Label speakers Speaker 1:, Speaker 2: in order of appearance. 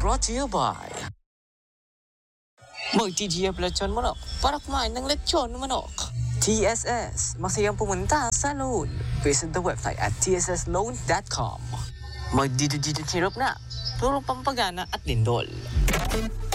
Speaker 1: brought to you by Mag-TGF Lechon Manok para kumain ng lechon manok. TSS, masayang pumunta sa loan. Visit the website at tssloan.com. Mag-dito-dito sirop na, puro pampagana at lindol.